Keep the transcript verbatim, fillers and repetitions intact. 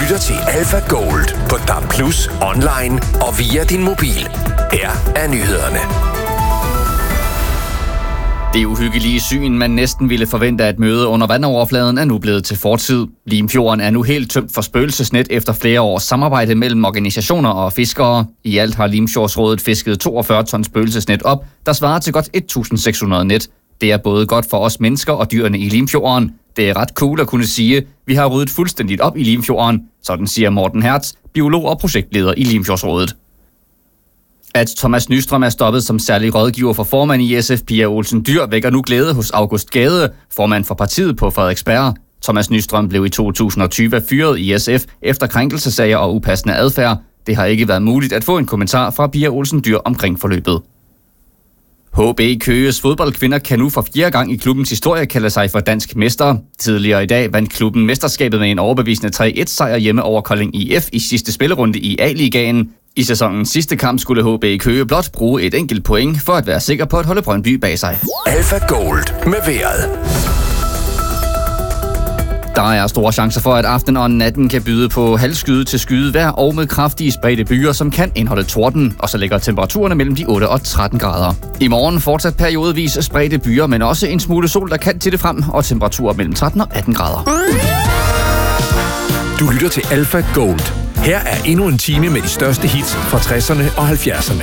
lytter til Alpha Gold på D A B plus, online og via din mobil. Her er nyhederne. Det uhyggelige syn, man næsten ville forvente at møde under vandoverfladen, er nu blevet til fortid. Limfjorden er nu helt tømt for spøgelsesnet efter flere års samarbejde mellem organisationer og fiskere. I alt har Limfjordsrådet fisket toogfyrre ton spøgelsesnet op, der svarer til godt et tusind seks hundrede net. Det er både godt for os mennesker og dyrene i Limfjorden. Det er ret cool at kunne sige, vi har ryddet fuldstændigt op i Limfjorden, sådan siger Morten Hertz, biolog og projektleder i Limfjordsrådet. At Thomas Nystrøm er stoppet som særlig rådgiver for formand i S F, Pia Olsen Dyhr, vækker nu glæde hos August Gade, formand for partiet på Frederiksberg. Thomas Nystrøm blev i to tusind og tyve fyret i S F efter krænkelsesager og upassende adfærd. Det har ikke været muligt at få en kommentar fra Pia Olsen Dyhr omkring forløbet. H B Køges fodboldkvinder kan nu for fjerde gang i klubbens historie kalde sig for dansk mester. Tidligere i dag vandt klubben mesterskabet med en overbevisende tre et sejr hjemme over Kolding I F i sidste spillerunde i A-ligaen. I sæsonens sidste kamp skulle H B Køge blot bruge et enkelt point for at være sikker på at holde Brøndby bag sig. Alpha Gold med vejret. Der er store chancer for, at aftenen og natten kan byde på halvskyde til skyde vejr og med kraftige spredte byer, som kan indeholde torden, og så ligger temperaturerne mellem de otte og tretten grader. I morgen fortsat periodevis spredte byer, men også en smule sol, der kan til det frem, og temperaturer mellem tretten og atten grader. Du lytter til Alpha Gold. Her er endnu en time med de største hits fra tresserne og halvfjerdserne.